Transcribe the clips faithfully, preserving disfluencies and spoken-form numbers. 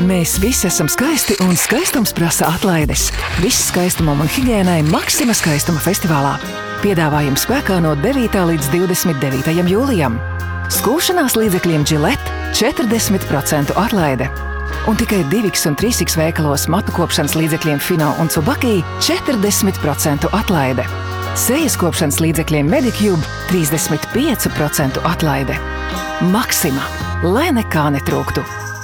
Mēs visi esam skaisti un skaistums prasa atlaides. Viss skaistumam un higiēnai Maxima skaistuma festivālā. Piedāvājums spēkā no devītā līdz divdesmit devītajam jūlijam. Skūšanās līdzekļiem Gillette četrdesmit procentu atlaide. Un tikai divi un trīs veikalos matu kopšanas līdzekļiem Fino un Tsubaki četrdesmit procentu atlaide. Sejas kopšanas līdzekļiem Medicube trīsdesmit pieci procenti atlaide. Maxima, lai nekā netrūktu.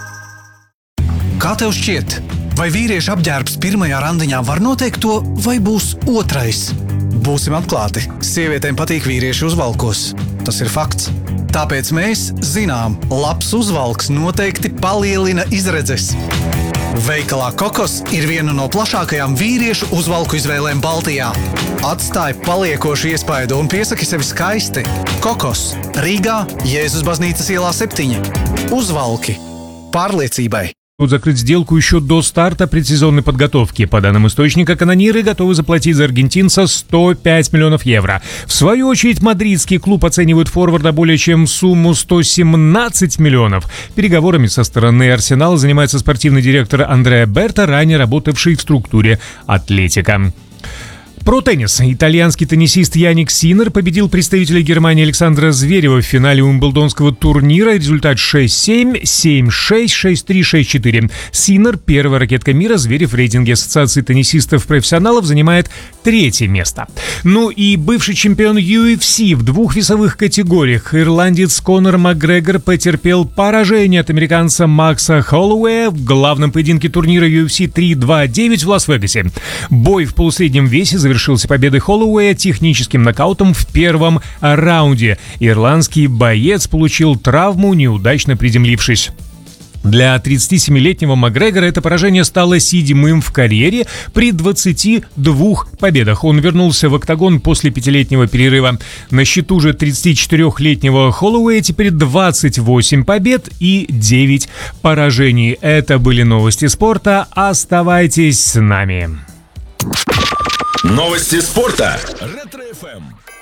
Kā tev šķiet, vai vīrieša apģērbs pirmajā randiņā var noteikt to, vai būs otrais? Būsim atklāti, sievietēm patīk vīrieši uzvalkos. Tas ir fakts. Tāpēc mēs zinām, labs uzvalks noteikti palielina izredzes. Veikalā Kokos ir viena no plašākajām vīriešu uzvalku izvēlēm Baltijā. Atstāj paliekošu iespaidu un piesaki sevi skaisti. Kokos, Rīgā, Jēzus baznīcas ielā septiņi. Uzvalki pārliecībai. Закрыть сделку еще до старта предсезонной подготовки. По данным источника, канониры готовы заплатить за аргентинца сто пять миллионов евро. В свою очередь, мадридский клуб оценивает форварда более чем в сумму сто семнадцать миллионов. Переговорами со стороны Арсенала занимается спортивный директор Андреа Берта, ранее работавший в структуре Атлетико. Про теннис. Итальянский теннисист Яник Синнер победил представителя Германии Александра Зверева в финале Уимблдонского турнира. Результат шесть семь, семь шесть, шесть три, шесть четыре. Синнер, первая ракетка мира, Зверев в рейтинге Ассоциации теннисистов-профессионалов занимает третье место. Ну и бывший чемпион ю эф си в двух весовых категориях ирландец Конор Макгрегор потерпел поражение от американца Макса Холлоуэя в главном поединке турнира ю эф си три два девять в Лас-Вегасе. Бой в полусреднем весе завершился Завершился победой Холлоуэя техническим нокаутом в первом раунде. Ирландский боец получил травму, неудачно приземлившись. Для тридцатисемилетнего Макгрегора это поражение стало седьмым в карьере при двадцати двух победах. Он вернулся в октагон после пятилетнего перерыва. На счету же тридцатичетырехлетнего Холлоуэя теперь двадцать восемь побед и девять поражений. Это были новости спорта. Оставайтесь с нами. Новости спорта. Ретро-эф эм.